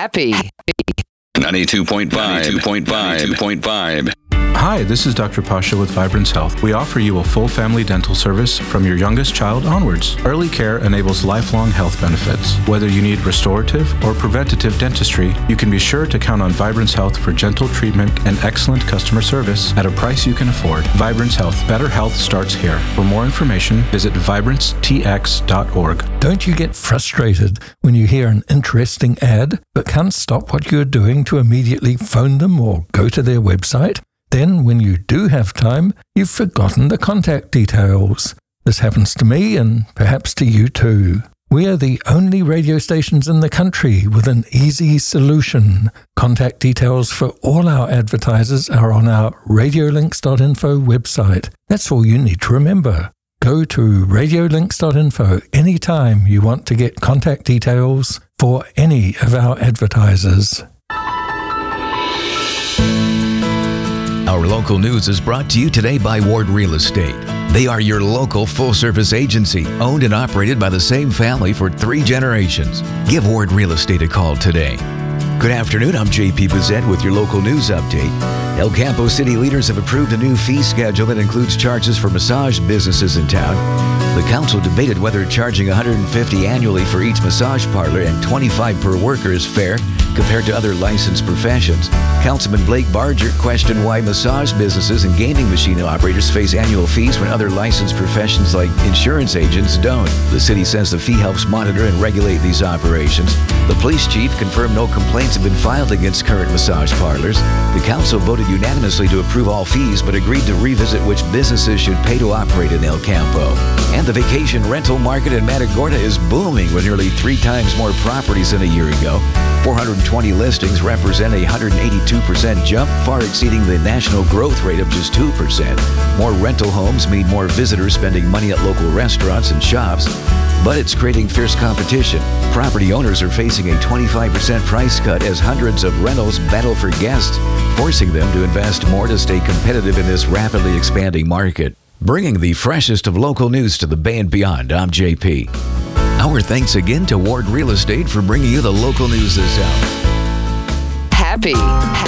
Happy. 92.5. Hi, this is Dr. Pasha with Vibrance Health. We offer you a full family dental service from your youngest child onwards. Early care enables lifelong health benefits. Whether you need restorative or preventative dentistry, you can be sure to count on Vibrance Health for gentle treatment and excellent customer service at a price you can afford. Vibrance Health. Better health starts here. For more information, visit vibranceTX.org. Don't you get frustrated when you hear an interesting ad but can't stop what you're doing to immediately phone them or go to their website? Then, when you do have time, you've forgotten the contact details. This happens to me and perhaps to you too. We are the only radio stations in the country with an easy solution. Contact details for all our advertisers are on our radiolinks.info website. That's all you need to remember. Go to radiolinks.info anytime you want to get contact details for any of our advertisers. Our local news is brought to you today by Ward Real Estate. They are your local full-service agency, owned and operated by the same family for 3 generations. Give Ward Real Estate a call today. Good afternoon, I'm J.P. Bouzette with your local news update. El Campo city leaders have approved a new fee schedule that includes charges for massage businesses in town. The council debated whether charging $150 annually for each massage parlor and $25 per worker is fair compared to other licensed professions. Councilman Blake Barger questioned why massage businesses and gaming machine operators face annual fees when other licensed professions like insurance agents don't. The city says the fee helps monitor and regulate these operations. The police chief confirmed no complaints have been filed against current massage parlors. The council voted unanimously to approve all fees, but agreed to revisit which businesses should pay to operate in El Campo. And the vacation rental market in Matagorda is booming with nearly 3 times more properties than a year ago. 420 listings represent a 182% jump, far exceeding the national growth rate of just 2%. More rental homes mean more visitors spending money at local restaurants and shops. But it's creating fierce competition. Property owners are facing a 25% price cut as hundreds of rentals battle for guests, forcing them to invest more to stay competitive in this rapidly expanding market. Bringing the freshest of local news to the Bay and beyond, I'm JP. Our thanks again to Ward Real Estate for bringing you the local news this hour. Happy.